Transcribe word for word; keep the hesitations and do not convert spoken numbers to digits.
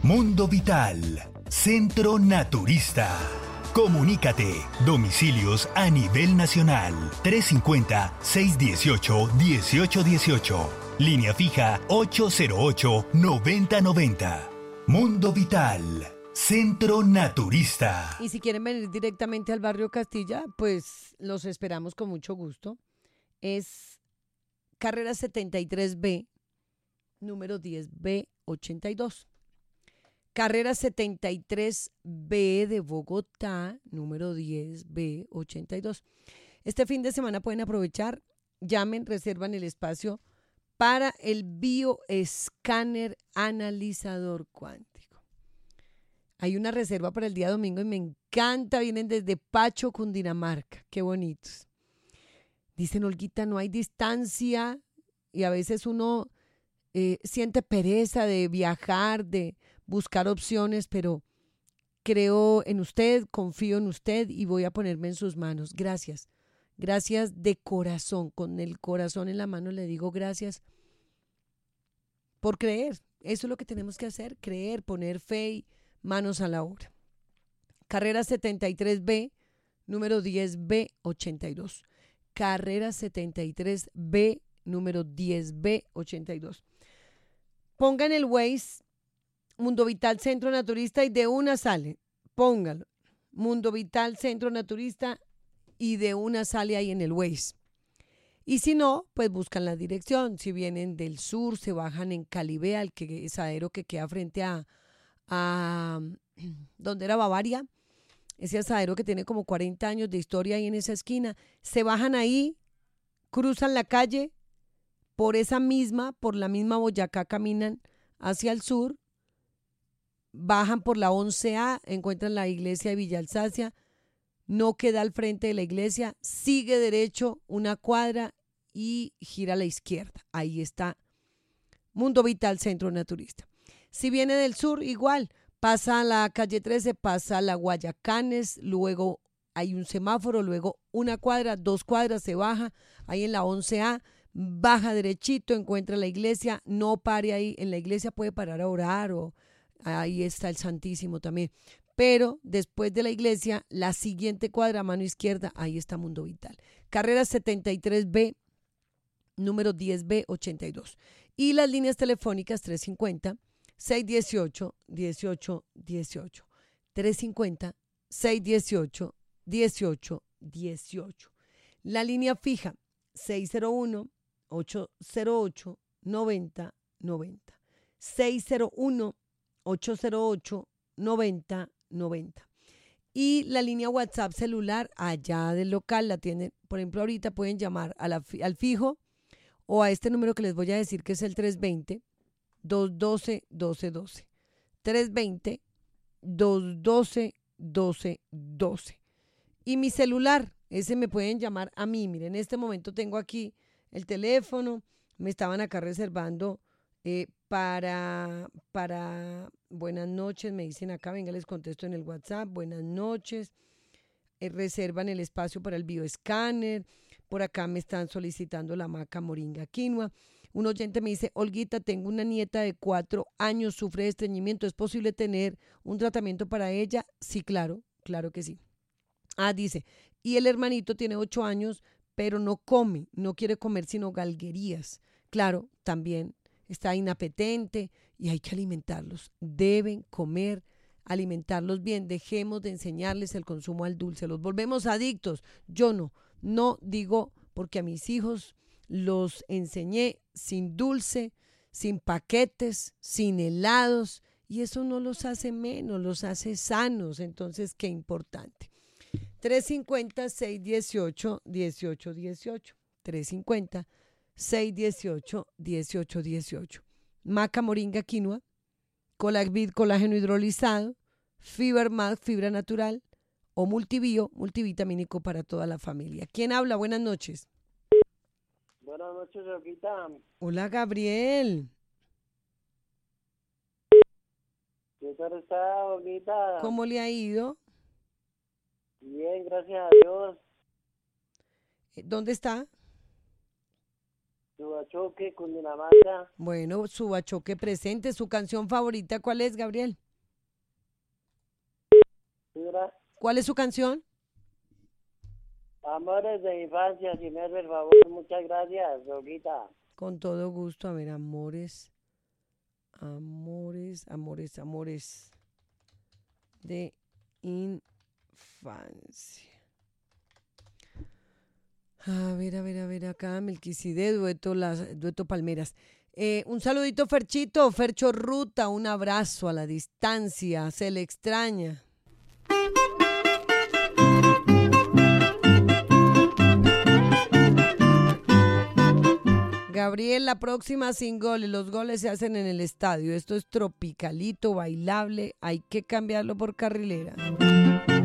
Mundo Vital, Centro Naturista. Comunícate, domicilios a nivel nacional, trescientos cincuenta, seiscientos dieciocho, dieciocho dieciocho. Línea fija ocho cero ocho, noventa noventa. Mundo Vital, Centro Naturista. Y si quieren venir directamente al barrio Castilla, pues los esperamos con mucho gusto. Es carrera setenta y tres B, número diez B ochenta y dos. Carrera setenta y tres B de Bogotá, número diez B ochenta y dos. Este fin de semana pueden aprovechar, llamen, reservan el espacio para el bioescáner analizador cuántico. Hay una reserva para el día domingo y me encanta, vienen desde Pacho, Cundinamarca, qué bonitos. Dicen, Olguita, no hay distancia y a veces uno eh, siente pereza de viajar, de buscar opciones, pero creo en usted, confío en usted y voy a ponerme en sus manos. Gracias, gracias de corazón, con el corazón en la mano le digo gracias por creer. Eso es lo que tenemos que hacer, creer, poner fe y manos a la obra. Carrera setenta y tres B, número diez B ochenta y dos. Carrera setenta y tres B, número diez B ochenta y dos. Pongan el Waze Mundo Vital Centro Naturista y de una sale. Póngalo. Mundo Vital Centro Naturista y de una sale ahí en el Waze. Y si no, pues buscan la dirección. Si vienen del sur, se bajan en Calibea, el que, asadero que queda frente a, a donde era Bavaria. Ese asadero que tiene como cuarenta años de historia ahí en esa esquina. Se bajan ahí, cruzan la calle, por esa misma, por la misma Boyacá caminan hacia el sur. Bajan por la once A, encuentran la iglesia de Villa Alsacia, no queda al frente de la iglesia, sigue derecho una cuadra y gira a la izquierda. Ahí está Mundo Vital Centro Naturista. Si viene del sur, igual, pasa a la calle trece, pasa a la Guayacanes, luego hay un semáforo, luego una cuadra, dos cuadras, se baja, ahí en la once A, baja derechito, encuentra la iglesia, no pare ahí, en la iglesia puede parar a orar o ahí está el Santísimo también. Pero después de la iglesia, la siguiente cuadra a mano izquierda, ahí está Mundo Vital. Carrera setenta y tres B, número diez B ochenta y dos. Y las líneas telefónicas trescientos cincuenta, seiscientos dieciocho, dieciocho dieciocho. trescientos cincuenta, seiscientos dieciocho, dieciocho dieciocho. La línea fija seis cero uno, ocho cero ocho, noventa noventa. seis cero uno, ocho cero ocho, noventa noventa. Y la línea WhatsApp celular allá del local la tienen, por ejemplo, ahorita pueden llamar a la, al fijo o a este número que les voy a decir que es el tres veinte, dos doce, doce doce. tres veinte, dos doce, doce doce. Y mi celular, ese me pueden llamar a mí. Miren, en este momento tengo aquí el teléfono, me estaban acá reservando eh, para, para, buenas noches, me dicen acá, venga, les contesto en el WhatsApp, buenas noches, eh, reservan el espacio para el bioescáner, por acá me están solicitando la maca moringa quinoa. Un oyente me dice, Olguita, tengo una nieta de cuatro años, sufre de estreñimiento, ¿es posible tener un tratamiento para ella? Sí, claro, claro que sí. Ah, dice, y el hermanito tiene ocho años, pero no come, no quiere comer sino galguerías. Claro, también está inapetente y hay que alimentarlos. Deben comer, alimentarlos bien. Dejemos de enseñarles el consumo al dulce. Los volvemos adictos. Yo no, no digo porque a mis hijos los enseñé sin dulce, sin paquetes, sin helados y eso no los hace menos, los hace sanos. Entonces, qué importante. trescientos cincuenta, seiscientos dieciocho, dieciocho dieciocho. trescientos cincuenta, seiscientos dieciocho, dieciocho dieciocho. Maca moringa quinoa, Colagvid colágeno hidrolizado, Fibermat fibra natural o Multibio multivitamínico para toda la familia. ¿Quién habla? Buenas noches. Buenas noches, Olguita. Hola, Gabriel. ¿Qué tal está, Olguita? ¿Cómo le ha ido? Bien, gracias a Dios. ¿Dónde está? Subachoque, Cundinamarca. Bueno, Subachoque presente. ¿Su canción favorita cuál es, Gabriel? Dura. ¿Cuál es su canción? Amores de infancia, si me hace el favor, muchas gracias, Roquita. Con todo gusto. A ver, amores, amores, amores, amores de infancia. A ver, a ver, a ver, acá Melquisede, dueto, las, dueto Palmeras. Eh, un saludito, Ferchito, Fercho Ruta, un abrazo a la distancia, se le extraña. Gabriel, la próxima sin goles, los goles se hacen en el estadio, esto es tropicalito, bailable, hay que cambiarlo por carrilera.